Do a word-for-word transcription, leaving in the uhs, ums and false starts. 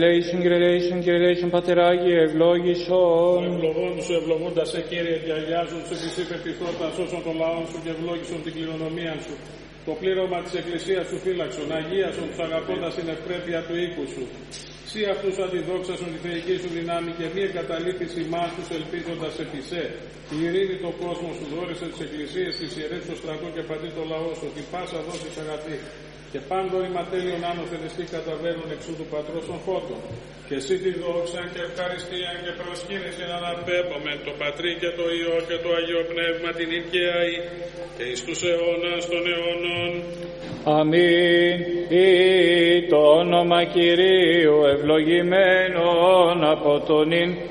Relation, relation, relation, Πατεράγιε, ευλόγησον. Ευλογών σου, ευλογούντας σε Κύριε, και αγιάζουν σε της υπερπιθώτας όσων των λαών σου και ευλόγησον την κληρονομία σου. Το πλήρωμα της Εκκλησίας σου φύλαξον, αγίασον τους αγαπώντας την ευπρέπεια του οίκου σου. Σύ αυτούς αντιδόξασον τη θεϊκή σου δυνάμει και μη εγκαταλείπεις ημάς τους ελπίζοντας επί σε. Η ειρήνη το κόσμο σου δόρισε τις εκκλησίες, τις ιερές στο στρατό και παντή το λαό σου, ότι πάσα δώσεις αγαθή. Και πάντων ηματέλειων άνωθεν εστί καταβαίνουν εξού του Πατρός των φώτων. Και εσύ τη δόξαν και ευχαριστίαν και προσκύνησιν αναπέπομεν το Πατρί και το Υιό και το Αγίο Πνεύμα την οικαίαη και εις τους αιώνας των αιώνων. Αμήν. Ή το όνομα Κυρίου ευλογημένον από τον ίν